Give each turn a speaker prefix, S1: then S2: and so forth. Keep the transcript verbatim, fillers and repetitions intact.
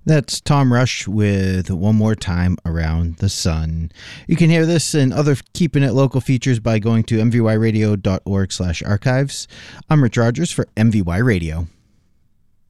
S1: That's Tom Rush with One More Time Around the Sun. You can hear this and other Keeping It Local features by going to m v y radio dot org slash archives. I'm Rich Rogers for M V Y Radio.